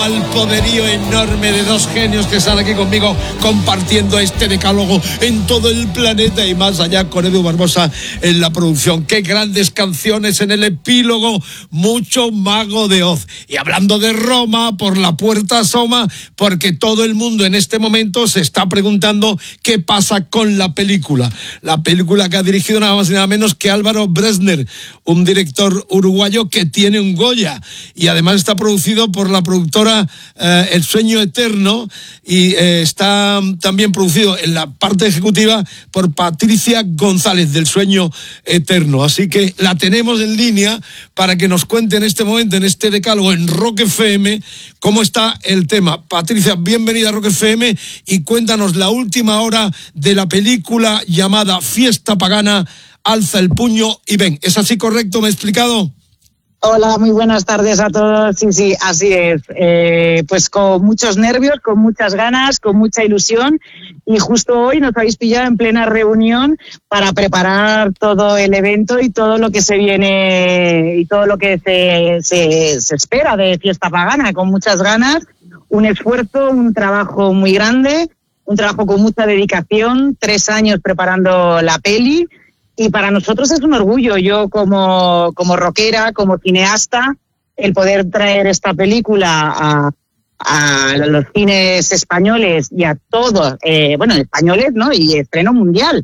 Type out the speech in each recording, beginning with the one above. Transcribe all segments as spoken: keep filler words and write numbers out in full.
Al poderío enorme de dos genios que están aquí conmigo compartiendo este decálogo en todo el planeta y más allá, con Edu Barbosa en la producción. Qué grandes canciones en el epílogo, mucho Mago de Oz. Y hablando de Roma, por la puerta asoma, porque todo el mundo en este momento se está preguntando qué pasa con la película. La película que ha dirigido nada más y nada menos que Álvaro Bresner, un director uruguayo que tiene un Goya y además está producido por la productora Uh, El Sueño Eterno y uh, está también producido en la parte ejecutiva por Patricia González del Sueño Eterno, así que la tenemos en línea para que nos cuente en este momento, en este decálogo en Rock F M, cómo está el tema. Patricia, bienvenida a Rock F M y cuéntanos la última hora de la película llamada Fiesta Pagana, alza el puño y ven. ¿Es así correcto? ¿Me he explicado? Hola, muy buenas tardes a todos. Sí, sí, así es. Eh, pues con muchos nervios, con muchas ganas, con mucha ilusión y justo hoy nos habéis pillado en plena reunión para preparar todo el evento y todo lo que se viene y todo lo que se, se, se espera de Fiesta Pagana, con muchas ganas, un esfuerzo, un trabajo muy grande, un trabajo con mucha dedicación, tres años preparando la peli. Y para nosotros es un orgullo, yo como, como rockera, como cineasta, el poder traer esta película a, a los cines españoles y a todos, eh, bueno, españoles, ¿no? Y estreno mundial,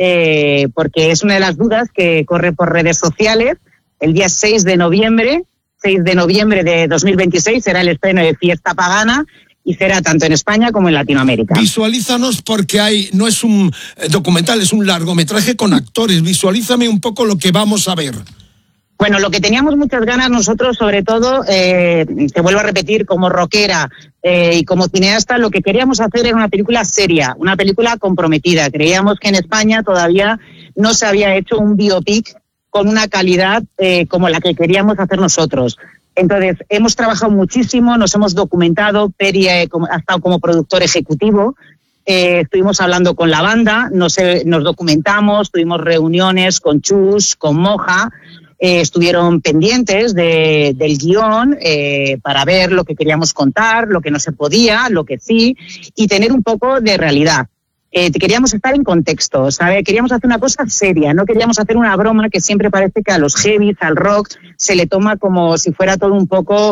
eh, porque es una de las dudas que corre por redes sociales. El día seis de noviembre, seis de noviembre de dos mil veintiséis será el estreno de Fiesta Pagana. Y será tanto en España como en Latinoamérica. Visualízanos, porque hay, no es un documental, es un largometraje con actores. Visualízame un poco lo que vamos a ver. Bueno, lo que teníamos muchas ganas nosotros, sobre todo, eh, te vuelvo a repetir, como rockera eh, y como cineasta, lo que queríamos hacer era una película seria, una película comprometida. Creíamos que en España todavía no se había hecho un biopic con una calidad eh, como la que queríamos hacer nosotros. Entonces, hemos trabajado muchísimo, nos hemos documentado, Peri eh, ha estado como productor ejecutivo, eh, estuvimos hablando con la banda, nos, eh, nos documentamos, tuvimos reuniones con Chus, con Moja, eh, estuvieron pendientes de, del guión eh, para ver lo que queríamos contar, lo que no se podía, lo que sí, y tener un poco de realidad. Eh, queríamos estar en contexto, ¿sabes? Queríamos hacer una cosa seria, no queríamos hacer una broma que siempre parece que a los heavies, al rock, se le toma como si fuera todo un poco,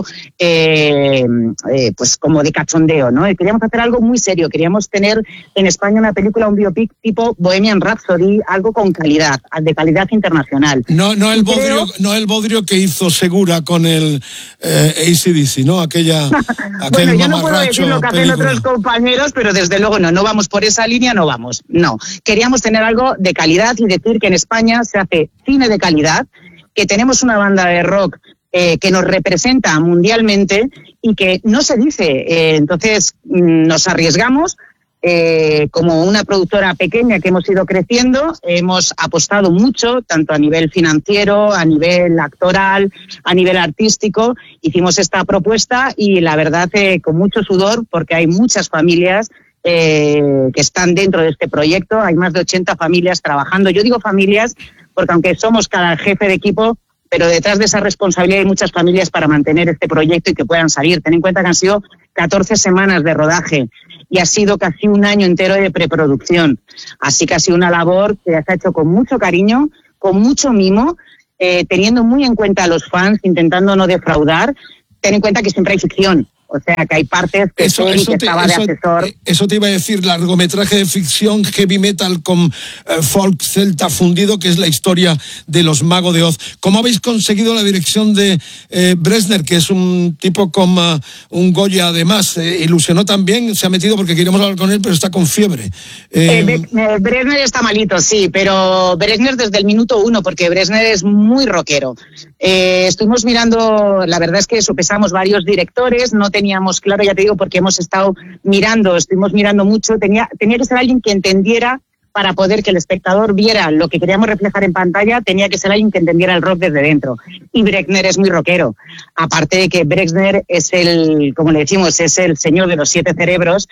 eh, eh, pues como de cachondeo, ¿no? Y queríamos hacer algo muy serio, queríamos tener en España una película, un biopic tipo Bohemian Rhapsody, algo con calidad, de calidad internacional. No, no el bodrio, creo... no el bodrio que hizo Segura con el eh, A C D C, ¿no? Aquella, aquel bueno, yo no puedo decir lo que hacen película. Otros compañeros, pero desde luego no, no vamos por esa línea. No vamos, no. Queríamos tener algo de calidad y decir que en España se hace cine de calidad, que tenemos una banda de rock eh, que nos representa mundialmente y que no se dice. Eh, entonces mmm, nos arriesgamos eh, como una productora pequeña que hemos ido creciendo, hemos apostado mucho, tanto a nivel financiero, a nivel actoral, a nivel artístico. Hicimos esta propuesta y la verdad eh, con mucho sudor, porque hay muchas familias Eh, que están dentro de este proyecto. Hay más de ochenta familias trabajando. Yo digo familias porque aunque somos cada jefe de equipo, pero detrás de esa responsabilidad hay muchas familias para mantener este proyecto y que puedan salir. Ten en cuenta que han sido catorce semanas de rodaje y ha sido casi un año entero de preproducción. Así que ha sido una labor que se ha hecho con mucho cariño, con mucho mimo, eh, teniendo muy en cuenta a los fans, intentando no defraudar. Ten en cuenta que siempre hay ficción. O sea, que hay partes que eso, Peri, eso que te, estaba eso, de asesor. Eso te iba a decir, largometraje de ficción, heavy metal con eh, folk celta fundido, que es la historia de los Mago de Oz. ¿Cómo habéis conseguido la dirección de eh, Bresner, que es un tipo con uh, un Goya además? Eh, ilusionó también, se ha metido porque queríamos hablar con él, pero está con fiebre. Eh, eh, Bresner está malito, sí, pero Bresner desde el minuto uno, porque Bresner es muy rockero. Eh, estuvimos mirando, la verdad es que sopesamos varios directores, no teníamos claro, ya te digo, porque hemos estado mirando, estuvimos mirando mucho, tenía, tenía que ser alguien que entendiera, para poder que el espectador viera lo que queríamos reflejar en pantalla, tenía que ser alguien que entendiera el rock desde dentro. Y Bresner es muy rockero. Aparte de que Bresner es el, como le decimos, es el señor de los siete cerebros,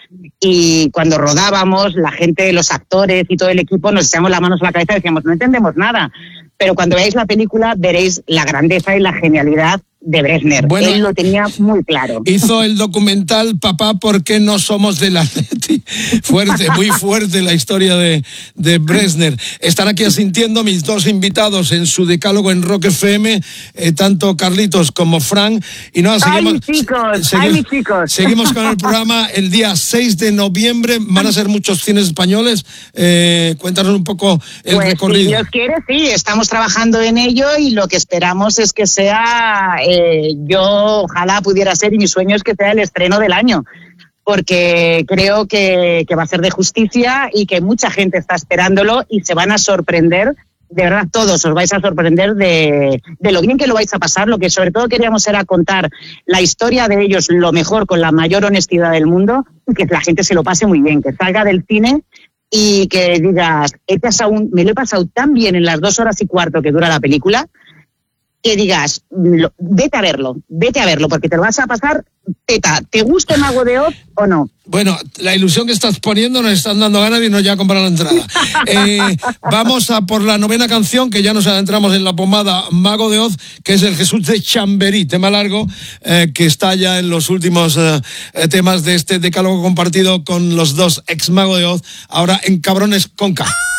y cuando rodábamos, la gente, los actores y todo el equipo nos echamos las manos a la cabeza y decíamos, no entendemos nada. Pero cuando veáis la película veréis la grandeza y la genialidad de Brezhnev. Bueno, él lo tenía muy claro. Hizo el documental Papá, ¿por qué no somos del Atleti? Fuerte, muy fuerte la historia de, de Brezhnev. Están aquí asintiendo mis dos invitados en su decálogo en Rock F M, eh, tanto Carlitos como Fran. Y nada, seguimos, ¡Ay, chicos! segui- ¡Ay, chicos! Seguimos con el programa el día seis de noviembre. Van a ser muchos cines españoles. Eh, cuéntanos un poco el pues, recorrido. Si Dios quiere, sí, estamos trabajando en ello y lo que esperamos es que sea... Eh, yo ojalá pudiera ser, y mi sueño es que sea el estreno del año, porque creo que, que va a ser de justicia y que mucha gente está esperándolo y se van a sorprender, de verdad todos os vais a sorprender de, de lo bien que lo vais a pasar. Lo que sobre todo queríamos era contar la historia de ellos lo mejor, con la mayor honestidad del mundo, y que la gente se lo pase muy bien, que salga del cine y que digas, he pasado un, me lo he pasado tan bien en las dos horas y cuarto que dura la película, que digas, lo, vete a verlo, vete a verlo, porque te lo vas a pasar teta. ¿Te gusta Mago de Oz o no? Bueno, la ilusión que estás poniendo nos están dando ganas de irnos ya a comprar la entrada. Eh, vamos a por la novena canción, que ya nos adentramos en la pomada Mago de Oz, que es el Jesús de Chamberí, tema largo, eh, que está ya en los últimos eh, temas de este decálogo compartido con los dos ex Mago de Oz, ahora en Cabrones con K.